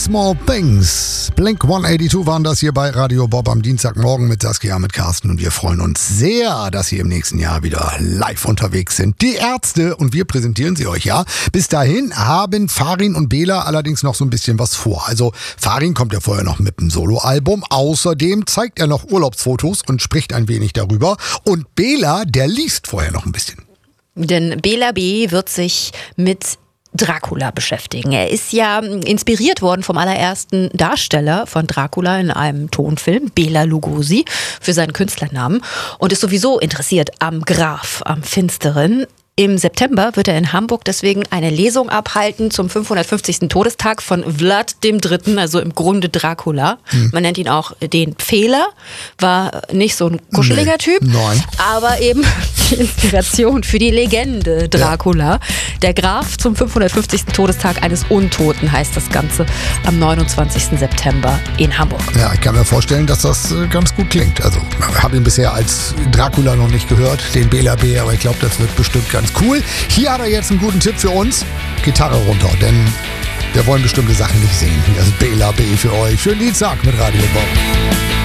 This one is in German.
Small Things. Blink 182 waren das hier bei Radio Bob am Dienstagmorgen mit Saskia, mit Carsten, und wir freuen uns sehr, dass Sie im nächsten Jahr wieder live unterwegs sind. Die Ärzte, und wir präsentieren sie euch, ja. Bis dahin haben Farin und Bela allerdings noch so ein bisschen was vor. Also Farin kommt ja vorher noch mit einem Soloalbum. Außerdem zeigt er noch Urlaubsfotos und spricht ein wenig darüber. Und Bela, der liest vorher noch ein bisschen. Denn Bela B. wird sich mit Dracula beschäftigen. Er ist ja inspiriert worden vom allerersten Darsteller von Dracula in einem Tonfilm, Bela Lugosi, für seinen Künstlernamen, und ist sowieso interessiert am Graf, am Finsteren. Im September wird er in Hamburg deswegen eine Lesung abhalten zum 550. Todestag von Vlad III., also im Grunde Dracula. Man nennt ihn auch den Fehler, war nicht so ein kuscheliger Typ, aber eben die Inspiration für die Legende Dracula. Ja. Der Graf zum 550. Todestag eines Untoten heißt das Ganze am 29. September in Hamburg. Ja, ich kann mir vorstellen, dass das ganz gut klingt. Also, ich habe ihn bisher als Dracula noch nicht gehört, den Bela B., aber ich glaube, das wird bestimmt ganz cool. Hier hat er jetzt einen guten Tipp für uns. Gitarre runter, denn wir wollen bestimmte Sachen nicht sehen. Das ist Bela B. für euch. Schönen Dienstag mit Radio Bob.